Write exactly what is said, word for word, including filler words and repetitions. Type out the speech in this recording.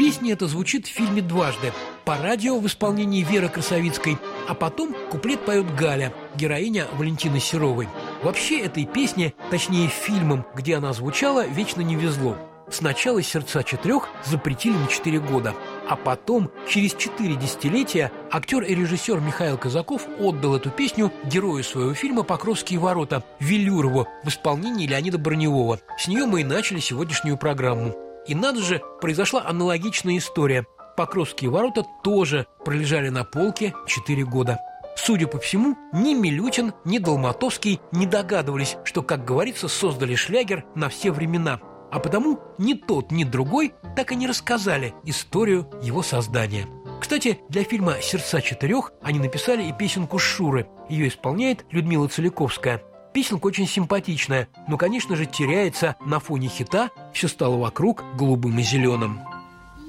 Песня эта звучит в фильме дважды. По радио в исполнении Веры Красовицкой, а потом куплет поет Галя, героиня Валентины Серовой. Вообще этой песне, точнее фильмам, где она звучала, вечно не везло. Сначала «Сердца четырех» запретили на четыре года, а потом, через четыре десятилетия, актер и режиссер Михаил Казаков отдал эту песню герою своего фильма «Покровские ворота» Велюрову в исполнении Леонида Броневого. С нее мы и начали сегодняшнюю программу. И надо же, произошла аналогичная история. «Покровские ворота» тоже пролежали на полке четыре года. Судя по всему, ни Милютин, ни Долматовский не догадывались, что, как говорится, создали шлягер на все времена. А потому ни тот, ни другой так и не рассказали историю его создания. Кстати, для фильма «Сердца четырех» они написали и песенку Шуры. Ее исполняет Людмила Целиковская. Песенка очень симпатичная, но, конечно же, теряется на фоне хита «Все стало вокруг голубым и зеленым».